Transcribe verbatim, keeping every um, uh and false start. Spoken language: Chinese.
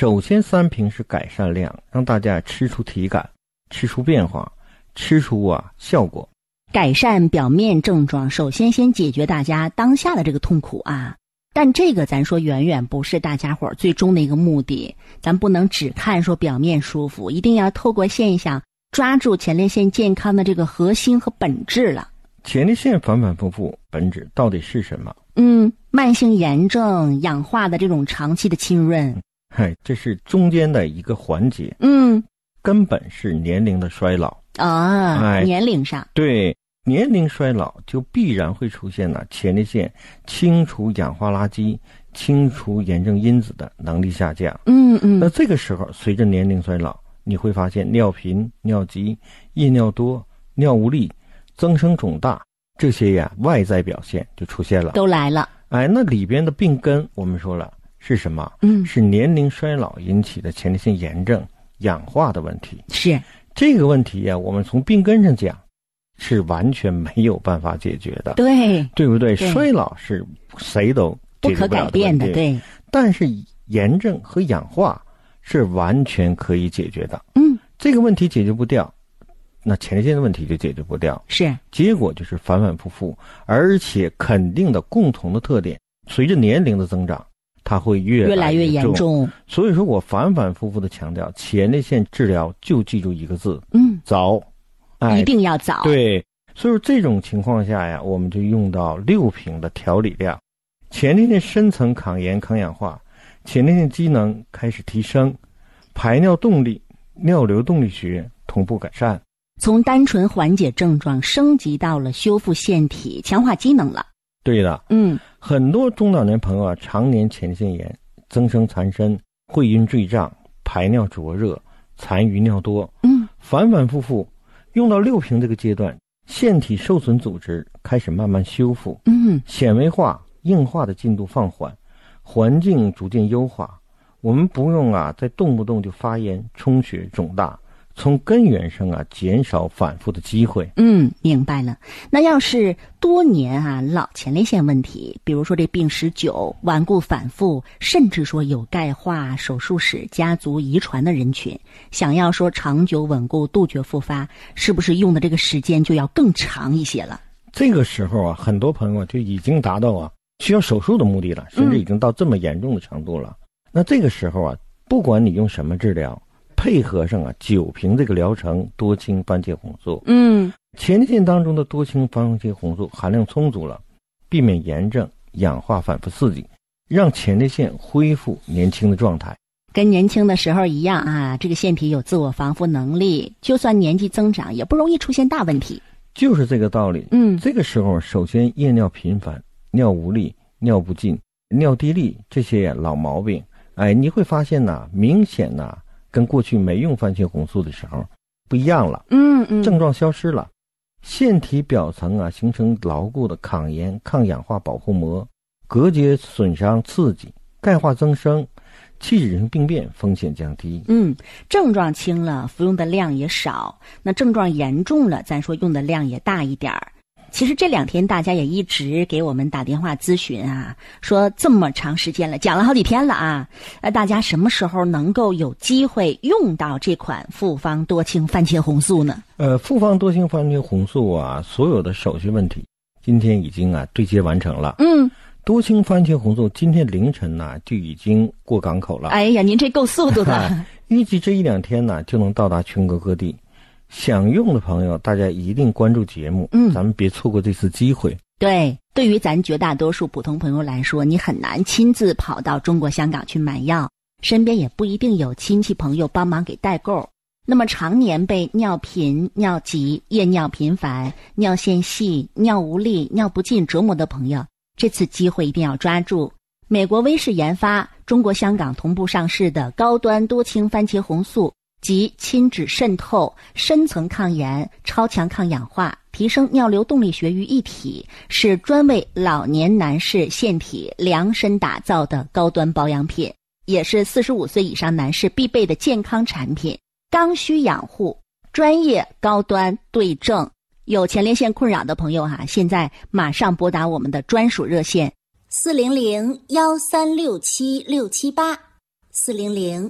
首先三瓶是改善量，让大家吃出体感，吃出变化，吃出啊效果。 改善表面症状，首先先解决大家当下的这个痛苦啊。但这个咱说远远不是大家伙儿最终的一个目的，咱不能只看说表面舒服，一定要透过现象抓住前列腺健康的这个核心和本质了。 前列腺反反复复本质到底是什么？ 嗯，慢性炎症、氧化的这种长期的浸润， 嗨，这是中间的一个环节。 嗯， 根本是年龄的衰老啊， 哎， 年龄上， 对，年龄衰老就必然会出现了前列腺清除氧化垃圾、清除炎症因子的能力下降。 嗯嗯， 那这个时候，随着年龄衰老，你会发现尿频、尿急、夜尿多、尿无力、增生肿大，这些呀外在表现就出现了， 都来了。 哎，那里边的病根我们说了是什么？ 嗯， 是年龄衰老引起的前列腺炎症、氧化的问题。 是这个问题呀，我们从病根上讲，是完全没有办法解决的。 对， 对不对？ 对衰老是谁都解决不了不可改变的， 问题， 对。 但是炎症和氧化是完全可以解决的。 嗯， 这个问题解决不掉，那前列腺的问题就解决不掉， 是结果就是反反复复，而且肯定的共同的特点，随着年龄的增长，它会越越来越越严重。 所以说我反反复复的强调，前列腺治疗就记住一个字， 嗯， 早，哎， 一定要早。 对，所以说这种情况下呀，我们就用到六瓶的调理量，前列腺深层抗炎抗氧化，前列腺机能开始提升，排尿动力、尿流动力学同步改善， 从单纯缓解症状升级到了修复腺体、强化机能了。 对的， 嗯， 很多中老年朋友啊，常年前列腺炎，增生缠身，会阴坠胀，排尿灼热，残余尿多， 嗯， 反反复复，用到六瓶这个阶段，腺体受损组织开始慢慢修复， 嗯， 纤维化、硬化的进度放缓，环境逐渐优化，我们不用啊再动不动就发炎、充血、肿大，从根源上啊减少反复的机会。 嗯，明白了。那要是多年啊老前列腺问题，比如说这病史久、顽固反复，甚至说有钙化、手术史、家族遗传的人群，想要说长久稳固、杜绝复发，是不是用的这个时间就要更长一些了？ 这个时候啊，很多朋友就已经达到啊需要手术的目的了，甚至已经到这么严重的程度了。嗯、那这个时候啊，不管你用什么治疗，配合上啊九瓶这个疗程多氢番茄红素， 嗯， 前列腺当中的多氢番茄红素含量充足了，避免炎症、氧化反复刺激，让前列腺恢复年轻的状态。 跟年轻的时候一样啊，这个腺体有自我防护能力，就算年纪增长，也不容易出现大问题。 就是这个道理。 嗯， 这个时候首先夜尿频繁、尿无力、尿不尽、尿滴沥这些老毛病，哎，你会发现呢，明显呢跟过去没用番茄红素的时候不一样了。 嗯嗯， 症状消失了，腺体表层啊形成牢固的抗炎、抗氧化保护膜，隔绝损伤刺激，钙化增生，器质性病变风险降低。 嗯，症状轻了，服用的量也少；那症状严重了，咱说用的量也大一点儿。其实这两天大家也一直给我们打电话咨询啊，说这么长时间了，讲了好几天了啊，呃，大家什么时候能够有机会用到这款复方多氢番茄红素呢？ 呃，复方多氢番茄红素啊，所有的手续问题今天已经啊对接完成了。 嗯， 多氢番茄红素今天凌晨呢、啊、就已经过港口了。 哎呀，您这够速度的。 预计这一两天呢就能到达全国各地。想用的朋友，大家一定关注节目，嗯，咱们别错过这次机会。 对，对于咱绝大多数普通朋友来说，你很难亲自跑到中国香港去买药，身边也不一定有亲戚朋友帮忙给代购。那么常年被尿频、尿急、夜尿频繁、尿线细、尿无力、尿不尽折磨的朋友，这次机会一定要抓住。美国威氏研发、中国香港同步上市的高端多氢番茄红素，及亲脂渗透、深层抗炎、超强抗氧化、提升尿流动力学于一体，是专为老年男士腺体量身打造的高端保养品，也是四十五岁以上男士必备的健康产品。刚需养护，专业高端对症。有前列腺困扰的朋友哈、啊，现在马上拨打我们的专属热线四零零幺三六七六七八，四零零